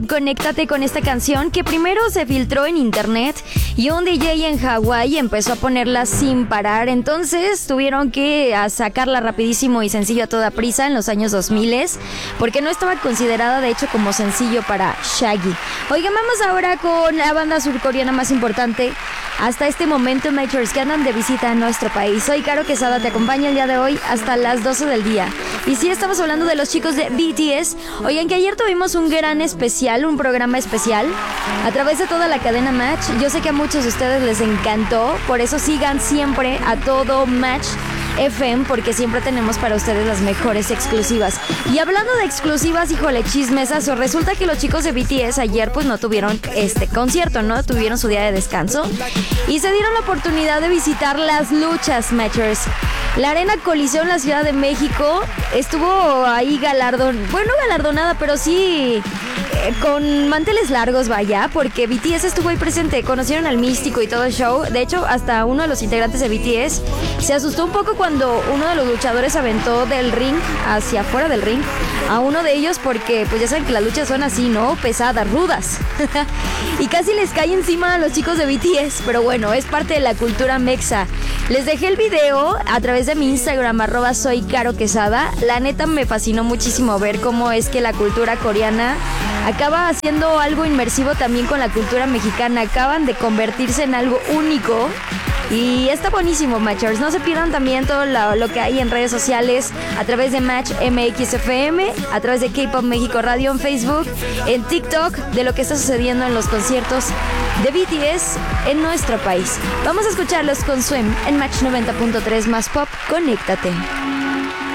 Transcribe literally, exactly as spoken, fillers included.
Conéctate con esta canción que primero se filtró en internet y un D J en Hawái empezó a ponerla sin parar. Entonces tuvieron que a sacarla rapidísimo y sencillo a toda prisa en los años dos mil porque no estaba considerada de hecho como sencillo para Shaggy. Oigan, vamos ahora con la banda surcoreana más importante hasta este momento, Majors, que andan de visita a nuestro país. Soy Caro Quesada, te acompaño el día de hoy hasta las doce del día. Y sí, estamos hablando de los chicos de B T S. Oigan, que ayer tuvimos un gran especial, un programa especial a través de toda la cadena Match. Yo sé que a muchos de ustedes les encantó, por eso sigan siempre a todo Match F M, porque siempre tenemos para ustedes las mejores exclusivas. Y hablando de exclusivas, híjole, chismesazo, resulta que los chicos de B T S ayer pues no tuvieron este concierto, ¿no? Tuvieron su día de descanso y se dieron la oportunidad de visitar las luchas, Matchers. La Arena Coliseo en la Ciudad de México estuvo ahí galardón, bueno, galardonada, pero sí eh, con manteles largos, vaya, porque B T S estuvo ahí presente, conocieron al Místico y todo el show. De hecho, hasta uno de los integrantes de B T S se asustó un poco cuando uno de los luchadores aventó del ring hacia afuera del ring a uno de ellos, porque pues ya saben que las luchas son así, ¿no? Pesadas, rudas. Y casi les cae encima a los chicos de B T S, pero bueno, es parte de la cultura mexa. Les dejé el video a través de mi Instagram, arroba soy Caro Quesada. La neta me fascinó muchísimo ver cómo es que la cultura coreana acaba haciendo algo inmersivo también con la cultura mexicana. Acaban de convertirse en algo único. Y está buenísimo, Matchers. No se pierdan también todo lo, lo que hay en redes sociales a través de Match M X F M, a través de K-Pop México Radio en Facebook, en TikTok, de lo que está sucediendo en los conciertos de B T S en nuestro país. Vamos a escucharlos con Swim en Match noventa punto tres más Pop. Conéctate.